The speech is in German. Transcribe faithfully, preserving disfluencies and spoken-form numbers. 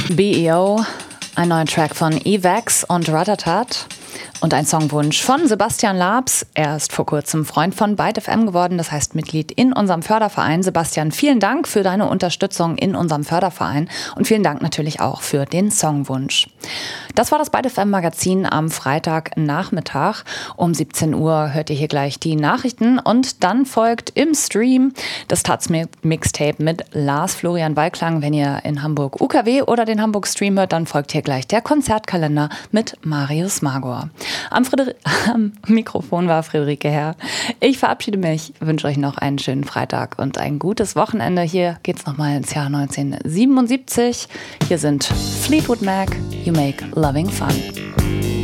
B E O, ein neuer Track von Evax und Ratatat und ein Songwunsch von Sebastian Labs. Er ist vor kurzem Freund von Byte F M geworden, das heißt Mitglied in unserem Förderverein. Sebastian, vielen Dank für deine Unterstützung in unserem Förderverein und vielen Dank natürlich auch für den Songwunsch. Das war das Byte F M Magazin am Freitagnachmittag. Um siebzehn Uhr hört ihr hier gleich die Nachrichten und dann folgt im Stream das Taz Mixtape mit Lars Florian Wallklang. Wenn ihr in Hamburg U K W oder den Hamburg Stream hört, dann folgt hier gleich der Konzertkalender mit Marius Magor. Am, Frieder- am Mikrofon war Friederike Herr. Ich verabschiede mich, wünsche euch noch einen schönen Freitag und ein gutes Wochenende. Hier geht's nochmal ins Jahr neunzehnhundertsiebenundsiebzig. Hier sind Fleetwood Mac, You Make Loving Fun.